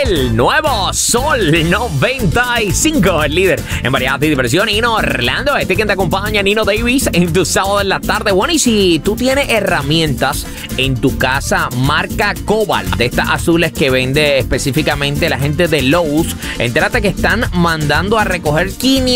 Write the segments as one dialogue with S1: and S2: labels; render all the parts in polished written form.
S1: El nuevo Sol 95, el líder en variedad y diversión. Nino Orlando, quien te acompaña, Nino Davis, en tu sábado en la tarde. Bueno, y si tú tienes herramientas en tu casa marca Cobalt, de estas azules que vende específicamente la gente de Lowe's, entérate que están mandando a recoger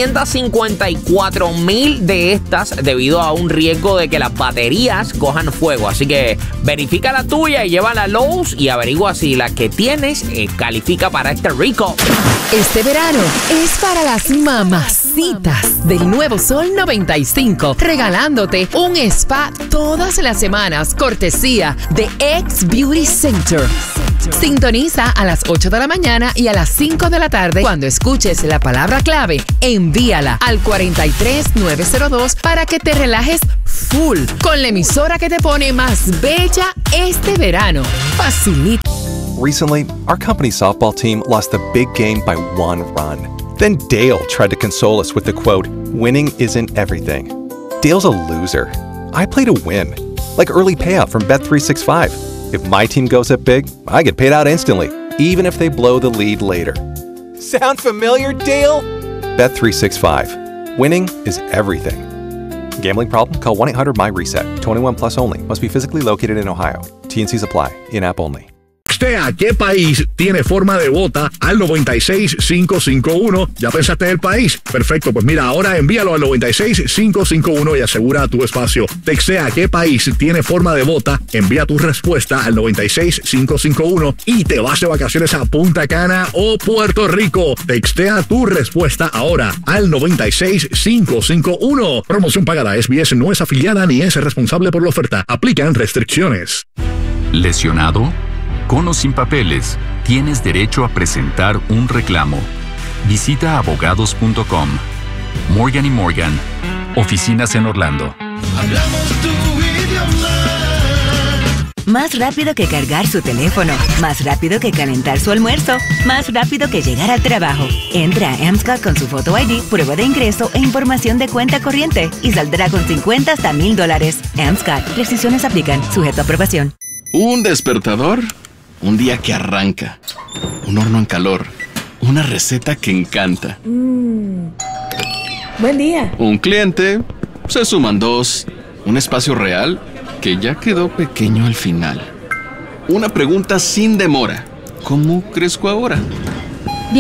S1: 554,000 de estas debido a un riesgo de que las baterías cojan fuego. Así que verifica la tuya y llévala a Lowe's y averigua si la que tienes califica para este recall.
S2: Este verano es para las mamacitas del nuevo Sol 95, regalándote un spa todas las semanas, cortesía de X Beauty Center. Sintoniza a las 8 de la mañana y a las 5 de la tarde. Cuando escuches la palabra clave, envíala al 43902 para que te relajes full con la emisora que te pone más bella este verano. Facilita.
S3: Recently, our company's softball team lost the big game by 1 run. Then Dale tried to console us with the quote, "Winning isn't everything." Dale's a loser. I play to win, like early payout from Bet365. If my team goes up big, I get paid out instantly, even if they blow the lead later. Sound familiar, Dale? Bet365. Winning is everything. Gambling problem? Call 1-800-MY-RESET. 21 plus only. Must be physically located in Ohio. T&Cs apply. In-app only.
S4: ¿A qué país tiene forma de bota al 96551? ¿Ya pensaste en el país? Perfecto, pues mira, ahora envíalo al 96551 y asegura tu espacio. Textea ¿a qué país tiene forma de bota? Envía tu respuesta al 96551 y te vas de vacaciones a Punta Cana o Puerto Rico. Textea tu respuesta ahora al 96551. Promoción pagada. SBS no es afiliada ni es responsable por la oferta. Aplican restricciones.
S5: ¿Lesionado? Con o sin papeles, tienes derecho a presentar un reclamo. Visita abogados.com. Morgan & Morgan. Oficinas en Orlando.
S6: Hablamos tu idioma.
S7: Más rápido que cargar su teléfono, más rápido que calentar su almuerzo, más rápido que llegar al trabajo. Entra a Amscot con su Photo ID, prueba de ingreso e información de cuenta corriente y saldrá con 50 hasta $1,000. Amscot. Restricciones aplican. Sujeto a aprobación.
S8: Un despertador. Un día que arranca, un horno en calor, una receta que encanta.
S9: Buen día.
S8: Un cliente, se suman 2, un espacio real que ya quedó pequeño al final. Una pregunta sin demora, ¿cómo crezco ahora?